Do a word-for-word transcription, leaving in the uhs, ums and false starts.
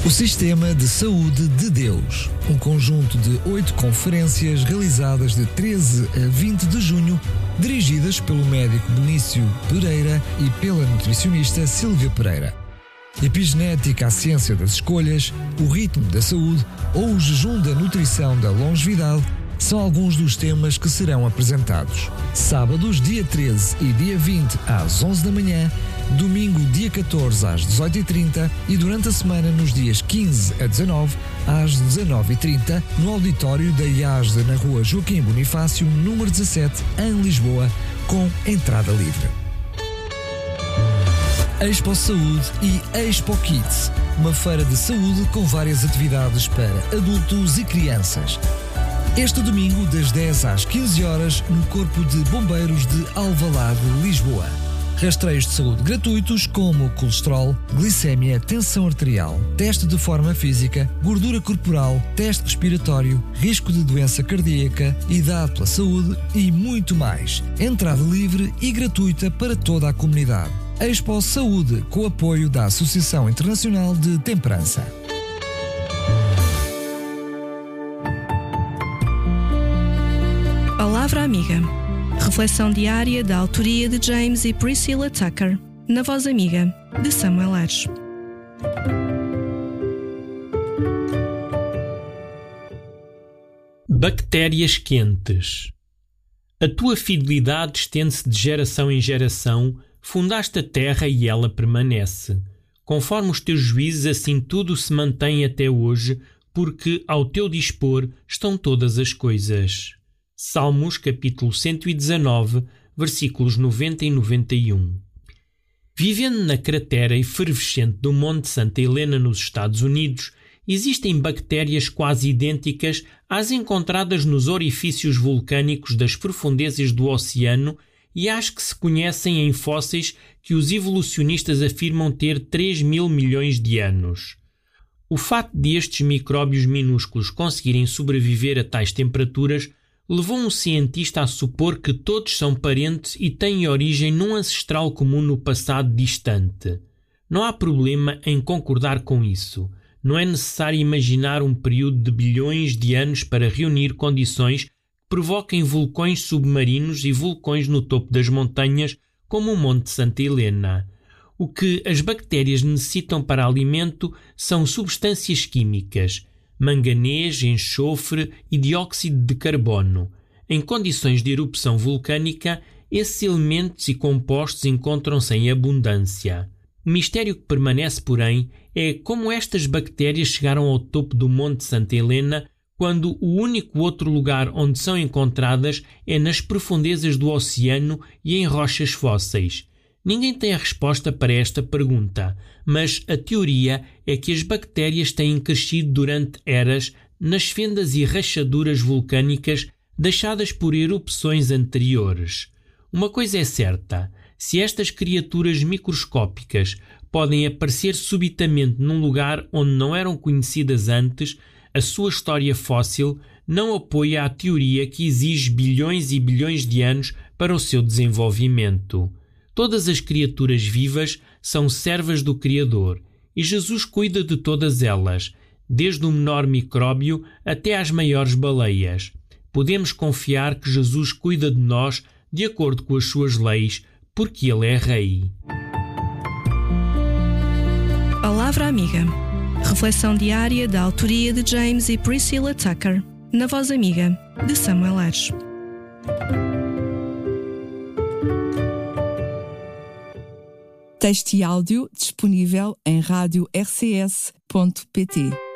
O Sistema de Saúde de Deus, um conjunto de oito conferências realizadas de treze a vinte de junho, dirigidas pelo médico Benício Pereira e pela nutricionista Sílvia Pereira. Epigenética, a ciência das escolhas, o ritmo da saúde ou o jejum da nutrição da longevidade são alguns dos temas que serão apresentados. Sábados, dia treze e dia vinte, às onze da manhã, domingo, dia catorze, às dezoito e trinta e durante a semana, nos dias quinze a dezanove, às dezanove e trinta, no auditório da I A S D, na rua Joaquim Bonifácio, número dezassete, em Lisboa, com entrada livre. Expo Saúde e Expo Kids, uma feira de saúde com várias atividades para adultos e crianças. Este domingo, das dez às quinze horas, no Corpo de Bombeiros de Alvalade, Lisboa. Rastreios de saúde gratuitos como colesterol, glicémia, tensão arterial, teste de forma física, gordura corporal, teste respiratório, risco de doença cardíaca, idade pela saúde e muito mais. Entrada livre e gratuita para toda a comunidade. Expo Saúde, com o apoio da Associação Internacional de Temperança. Palavra Amiga. Reflexão diária da autoria de James e Priscilla Tucker, na Voz Amiga, de Samuel Ares. Bactérias quentes. A tua fidelidade estende-se de geração em geração, fundaste a terra e ela permanece. Conforme os teus juízes, assim tudo se mantém até hoje, porque ao teu dispor estão todas as coisas. Salmos, capítulo cento e dezanove, versículos noventa e noventa e um. Vivendo na cratera efervescente do Monte Santa Helena, nos Estados Unidos, existem bactérias quase idênticas às encontradas nos orifícios vulcânicos das profundezas do oceano e às que se conhecem em fósseis que os evolucionistas afirmam ter três mil milhões de anos. O fato de estes micróbios minúsculos conseguirem sobreviver a tais temperaturas levou um cientista a supor que todos são parentes e têm origem num ancestral comum no passado distante. Não há problema em concordar com isso. Não é necessário imaginar um período de bilhões de anos para reunir condições que provoquem vulcões submarinos e vulcões no topo das montanhas, como o Monte Santa Helena. O que as bactérias necessitam para alimento são substâncias químicas, manganês, enxofre e dióxido de carbono. Em condições de erupção vulcânica, esses elementos e compostos encontram-se em abundância. O mistério que permanece, porém, é como estas bactérias chegaram ao topo do Monte Santa Helena quando o único outro lugar onde são encontradas é nas profundezas do oceano e em rochas fósseis. Ninguém tem a resposta para esta pergunta, mas a teoria é que as bactérias têm crescido durante eras nas fendas e rachaduras vulcânicas deixadas por erupções anteriores. Uma coisa é certa: se estas criaturas microscópicas podem aparecer subitamente num lugar onde não eram conhecidas antes, a sua história fóssil não apoia a teoria que exige bilhões e bilhões de anos para o seu desenvolvimento. Todas as criaturas vivas são servas do Criador, e Jesus cuida de todas elas, desde o menor micróbio até às maiores baleias. Podemos confiar que Jesus cuida de nós de acordo com as suas leis, porque Ele é Rei. Palavra Amiga. Reflexão diária da autoria de James e Priscilla Tucker, na Voz Amiga, de Samuel Ares. Texto e áudio disponível em rádio r c s ponto p t.